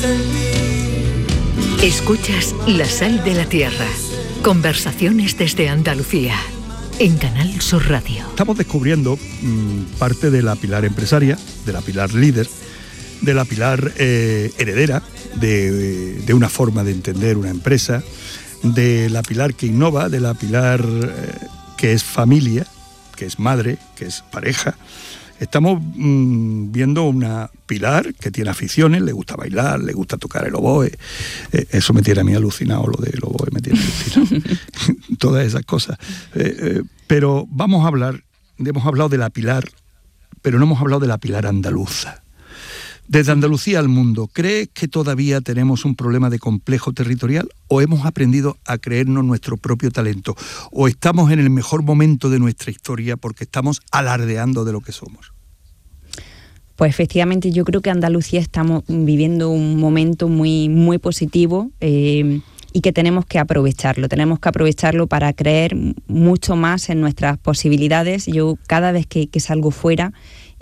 Escuchas La Sal de la Tierra. Conversaciones desde Andalucía. En Canal Sur Radio. Estamos descubriendo parte de la pilar empresaria, de la pilar líder, de la pilar heredera, de una forma de entender una empresa, de la pilar que innova, de la pilar que es familia, que es madre, que es pareja. Estamos viendo una pilar que tiene aficiones, le gusta bailar, le gusta tocar el oboe. Eso me tiene a mí alucinado, lo del oboe me tiene alucinado. Todas esas cosas. Pero hemos hablado de la pilar, pero no hemos hablado de la pilar andaluza. Desde Andalucía al mundo, ¿crees que todavía tenemos un problema de complejo territorial o hemos aprendido a creernos nuestro propio talento? ¿O estamos en el mejor momento de nuestra historia porque estamos alardeando de lo que somos? Pues efectivamente yo creo que Andalucía estamos viviendo un momento muy, muy positivo y que tenemos que aprovecharlo. Tenemos que aprovecharlo para creer mucho más en nuestras posibilidades. Yo cada vez que salgo fuera...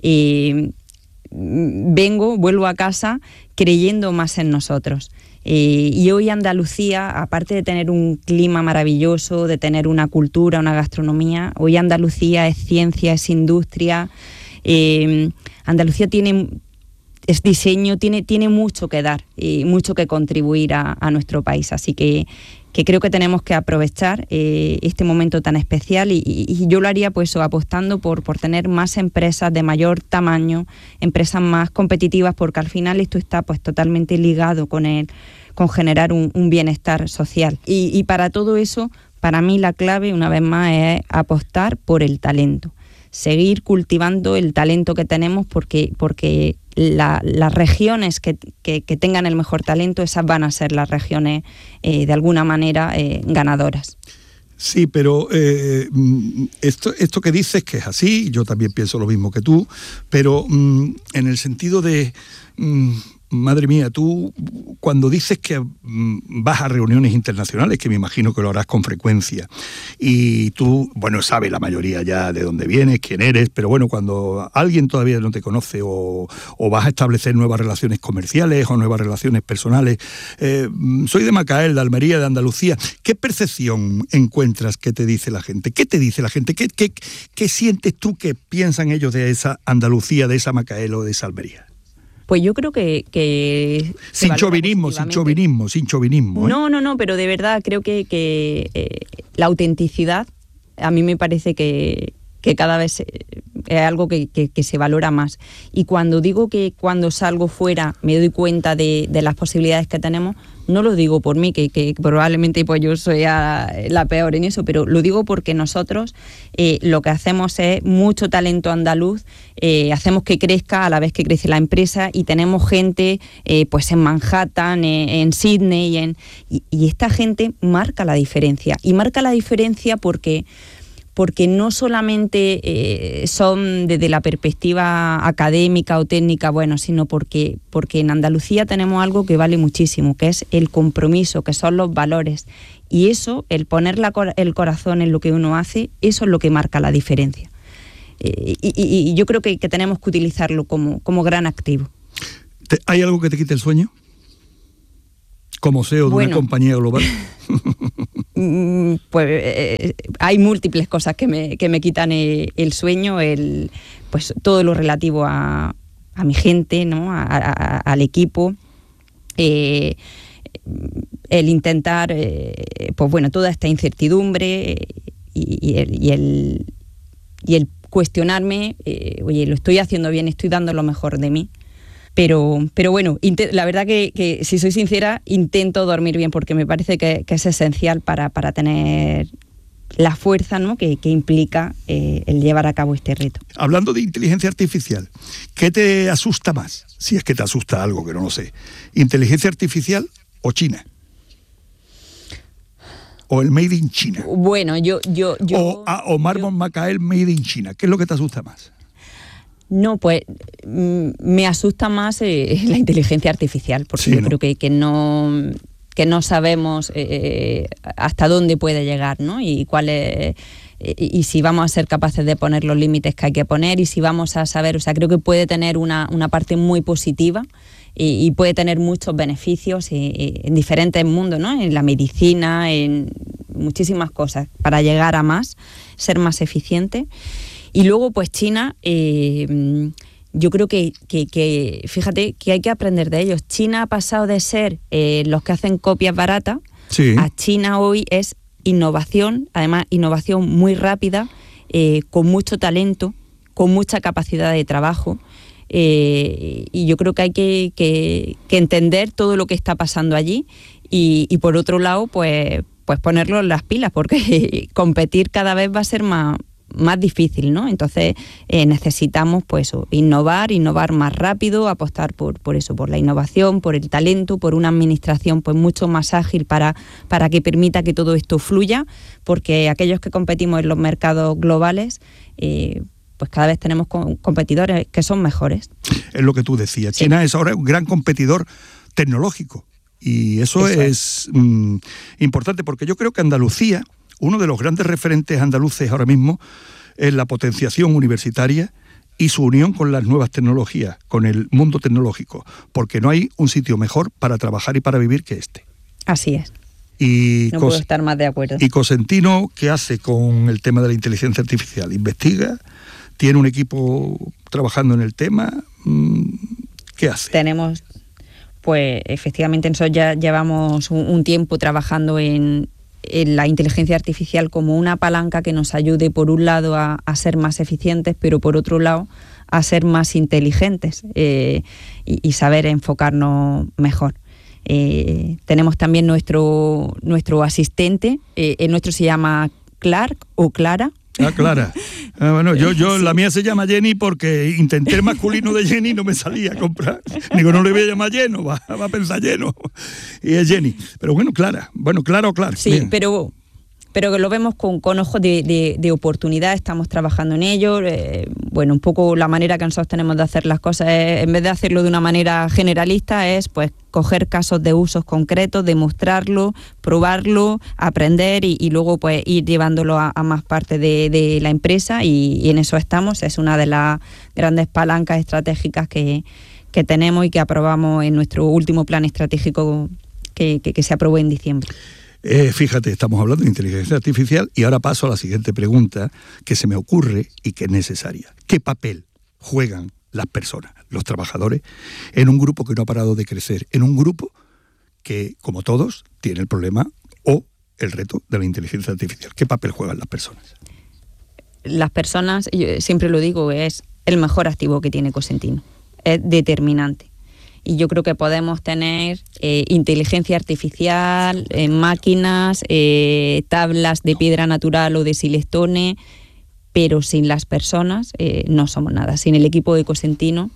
vuelvo a casa creyendo más en nosotros. Y hoy Andalucía, aparte de tener un clima maravilloso, de tener una cultura, una gastronomía, hoy Andalucía es ciencia, es industria. Andalucía es diseño, tiene mucho que dar y mucho que contribuir a nuestro país. Así que creo que tenemos que aprovechar este momento tan especial y yo lo haría pues apostando por tener más empresas de mayor tamaño, empresas más competitivas, porque al final esto está pues totalmente ligado con generar un bienestar social. Y para todo eso, para mí la clave, una vez más, es apostar por el talento. Seguir cultivando el talento que tenemos porque las regiones que tengan el mejor talento, esas van a ser las regiones de alguna manera ganadoras. Sí, pero esto que dices que es así, yo también pienso lo mismo que tú, pero en el sentido de... madre mía, tú cuando dices que vas a reuniones internacionales, que me imagino que lo harás con frecuencia, y tú, bueno, sabes la mayoría ya de dónde vienes, quién eres, pero bueno, cuando alguien todavía no te conoce o vas a establecer nuevas relaciones comerciales o nuevas relaciones personales, soy de Macael, de Almería, de Andalucía, ¿qué percepción encuentras que te dice la gente? ¿Qué te dice la gente? ¿Qué sientes tú que piensan ellos de esa Andalucía, de esa Macael o de esa Almería? Pues yo creo que sin chauvinismo, ¿eh? No, pero de verdad creo que la autenticidad a mí me parece que cada vez es algo que se valora más. Y cuando digo que cuando salgo fuera me doy cuenta de las posibilidades que tenemos, no lo digo por mí, que probablemente pues yo soy la peor en eso, pero lo digo porque nosotros lo que hacemos es mucho talento andaluz, hacemos que crezca a la vez que crece la empresa y tenemos gente pues en Manhattan, en Sydney, y esta gente marca la diferencia. Y marca la diferencia porque no solamente son desde la perspectiva académica o técnica, bueno, sino porque en Andalucía tenemos algo que vale muchísimo, que es el compromiso, que son los valores. Y eso, el poner el corazón en lo que uno hace, eso es lo que marca la diferencia. Y yo creo que tenemos que utilizarlo como gran activo. ¿Hay algo que te quite el sueño? Como CEO de una compañía global. Pues hay múltiples cosas que me quitan el sueño, pues todo lo relativo a mi gente, ¿no? Al equipo, el intentar, pues bueno, toda esta incertidumbre y el cuestionarme, oye, lo estoy haciendo bien, estoy dando lo mejor de mí. Pero bueno, la verdad que si soy sincera, intento dormir bien porque me parece que es esencial para tener la fuerza, ¿no? que implica el llevar a cabo este reto. Hablando de inteligencia artificial, ¿qué te asusta más? Si es que te asusta algo, que no lo sé. ¿Inteligencia artificial o China? ¿O el Made in China? Bueno, yo o Marmon Macael Made in China. ¿Qué es lo que te asusta más? No, pues me asusta más la inteligencia artificial, porque sí, yo creo que no sabemos hasta dónde puede llegar, ¿no? Y cuál es, y si vamos a ser capaces de poner los límites que hay que poner y si vamos a saber, o sea, creo que puede tener una parte muy positiva y puede tener muchos beneficios en diferentes mundos, ¿no? En la medicina, en muchísimas cosas, para llegar a más, ser más eficiente. Y luego, pues China, yo creo que fíjate que hay que aprender de ellos. China ha pasado de ser los que hacen copias baratas, sí, a China hoy es innovación, además innovación muy rápida, con mucho talento, con mucha capacidad de trabajo. Y yo creo que hay que entender todo lo que está pasando allí y por otro lado, pues ponerlo en las pilas, porque competir cada vez va a ser más difícil, ¿no? Entonces necesitamos pues innovar más rápido, apostar por eso, por la innovación, por el talento, por una administración pues mucho más ágil para que permita que todo esto fluya, porque aquellos que competimos en los mercados globales, pues cada vez tenemos competidores que son mejores. Es lo que tú decías. Sí. China es ahora un gran competidor tecnológico y eso es importante, porque yo creo que Andalucía, uno de los grandes referentes andaluces ahora mismo es la potenciación universitaria y su unión con las nuevas tecnologías, con el mundo tecnológico, porque no hay un sitio mejor para trabajar y para vivir que este. Así es. Y no puedo estar más de acuerdo. ¿Y Cosentino qué hace con el tema de la inteligencia artificial? ¿Investiga? ¿Tiene un equipo trabajando en el tema? ¿Qué hace? Tenemos, pues efectivamente nosotros ya llevamos un tiempo trabajando en la inteligencia artificial como una palanca que nos ayude por un lado a ser más eficientes, pero por otro lado a ser más inteligentes y saber enfocarnos mejor. Tenemos también nuestro asistente, el nuestro se llama Clark o Clara. Ah, Clara. Bueno, yo sí. La mía se llama Jenny porque intenté el masculino de Jenny y no me salía a comprar. Digo, no le voy a llamar lleno, va a pensar lleno. Y es Jenny. Pero bueno, Clara. Bueno, Clara o Clark. Sí, bien. pero lo vemos con ojos de oportunidad, estamos trabajando en ello. Bueno, un poco la manera que nosotros tenemos de hacer las cosas es, en vez de hacerlo de una manera generalista, es pues coger casos de usos concretos, demostrarlo, probarlo, aprender y luego pues ir llevándolo a más parte de la empresa y en eso estamos. Es una de las grandes palancas estratégicas que tenemos y que aprobamos en nuestro último plan estratégico que se aprobó en diciembre. Fíjate, estamos hablando de inteligencia artificial y ahora paso a la siguiente pregunta que se me ocurre y que es necesaria. ¿Qué papel juegan las personas, los trabajadores, en un grupo que no ha parado de crecer, en un grupo que, como todos, tiene el problema o el reto de la inteligencia artificial? ¿Qué papel juegan las personas? Las personas, yo siempre lo digo, es el mejor activo que tiene Cosentino, es determinante. Y yo creo que podemos tener inteligencia artificial, máquinas, tablas de piedra natural o de silestone, pero sin las personas no somos nada. Sin el equipo de Cosentino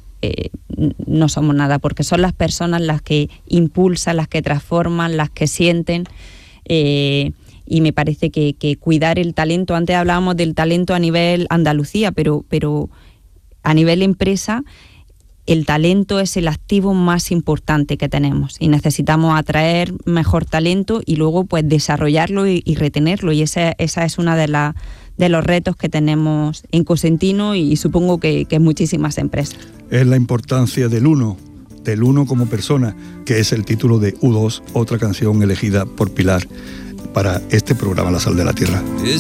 no somos nada, porque son las personas las que impulsan, las que transforman, las que sienten. Y me parece que cuidar el talento, antes hablábamos del talento a nivel Andalucía, pero a nivel empresa, el talento es el activo más importante que tenemos y necesitamos atraer mejor talento y luego pues desarrollarlo y retenerlo, y esa es una de los retos que tenemos en Cosentino y supongo que en muchísimas empresas. Es la importancia del uno como persona, que es el título de U2, otra canción elegida por Pilar para este programa La Sal de la Tierra.